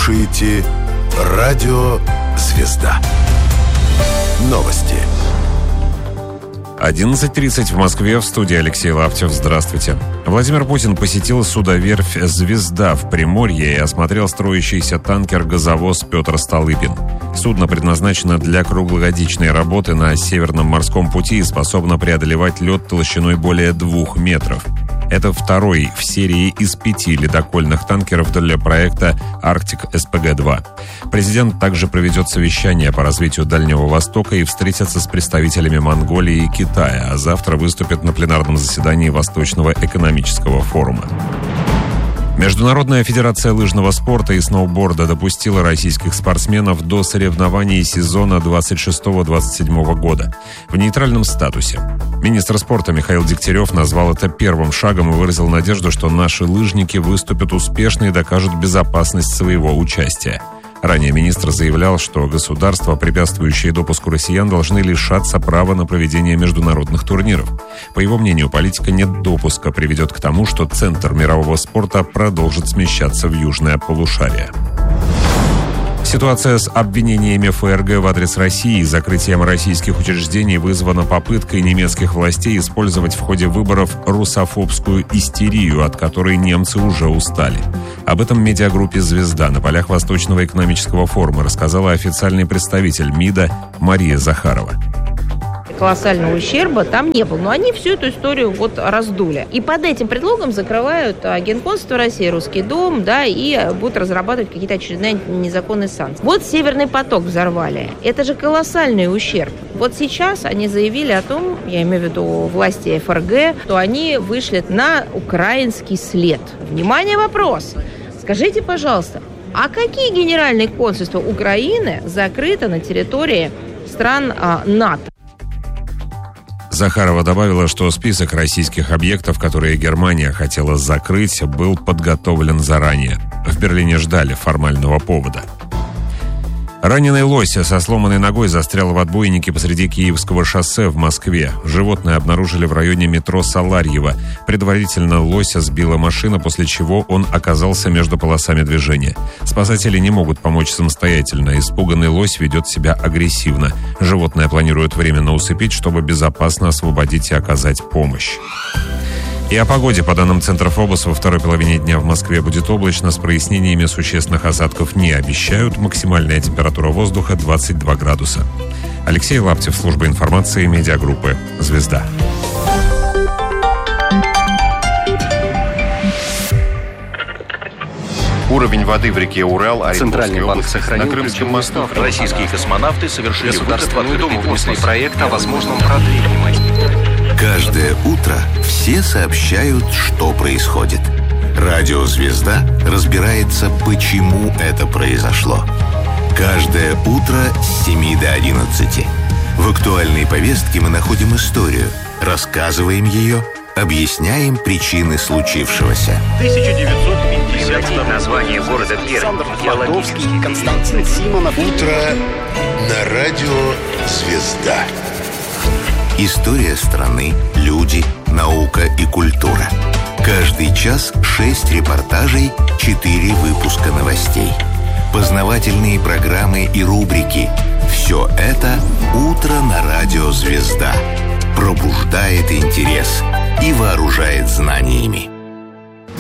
слушаете «Радио Звезда». Новости. 11:30 в Москве. В студии Алексей Лаптев. Здравствуйте. Владимир Путин посетил судоверфь «Звезда» в Приморье и осмотрел строящийся танкер-газовоз «Петр Столыпин». Судно предназначено для круглогодичной работы на Северном морском пути и способно преодолевать лед толщиной более 2 метров. Это второй в серии из 5 ледокольных танкеров для проекта «Арктик СПГ-2». Президент также проведет совещание по развитию Дальнего Востока и встретится с представителями Монголии и Китая, а завтра выступит на пленарном заседании Восточного экономического форума. Международная федерация лыжного спорта и сноуборда допустила российских спортсменов до соревнований сезона 26-27 года в нейтральном статусе. Министр спорта Михаил Дегтярев назвал это первым шагом и выразил надежду, что наши лыжники выступят успешно и докажут безопасность своего участия. Ранее министр заявлял, что государства, препятствующие допуску россиян, должны лишаться права на проведение международных турниров. По его мнению, политика «нет допуска» приведет к тому, что центр мирового спорта продолжит смещаться в южное полушарие. Ситуация с обвинениями ФРГ в адрес России и закрытием российских учреждений вызвана попыткой немецких властей использовать в ходе выборов русофобскую истерию, от которой немцы уже устали. Об этом медиагруппе «Звезда» на полях Восточного экономического форума рассказала официальный представитель МИДа Мария Захарова. Колоссального ущерба там не было. Но они всю эту историю раздули. И под этим предлогом закрывают Генконсульство России, Русский дом, и будут разрабатывать какие-то очередные незаконные санкции. Северный поток взорвали. Это же колоссальный ущерб. Сейчас они заявили о том, я имею в виду власти ФРГ, что они вышли на украинский след. Внимание, вопрос. Скажите, пожалуйста, а какие генеральные консульства Украины закрыты на территории стран НАТО? Захарова добавила, что список российских объектов, которые Германия хотела закрыть, был подготовлен заранее. В Берлине ждали формального повода. Раненый лось со сломанной ногой застрял в отбойнике посреди Киевского шоссе в Москве. Животное обнаружили в районе метро Саларьево. Предварительно лося сбила машина, после чего он оказался между полосами движения. Спасатели не могут помочь самостоятельно. Испуганный лось ведет себя агрессивно. Животное планирует временно усыпить, чтобы безопасно освободить и оказать помощь. И о погоде. По данным Центра ФОБОС, во второй половине дня в Москве будет облачно, с прояснениями, существенных осадков не обещают. Максимальная температура воздуха 22 градуса. Алексей Лаптев, служба информации, медиагруппы «Звезда». Уровень воды в реке Урал, Центральный банк сохранил на Крымском мосту. Российские космонавты совершили государственный думательный проект о возможном продлении. Каждое утро все сообщают, что происходит. Радио «Звезда» разбирается, почему это произошло. Каждое утро с 7 до 11. В актуальной повестке мы находим историю, рассказываем ее, объясняем причины случившегося. 1950 название города Пермь. Константин Симонов. Утро на радио «Звезда». История страны, люди, наука и культура. Каждый час 6 репортажей, 4 выпуска новостей. Познавательные программы и рубрики. Все это «Утро на радио «Звезда». Пробуждает интерес и вооружает знаниями.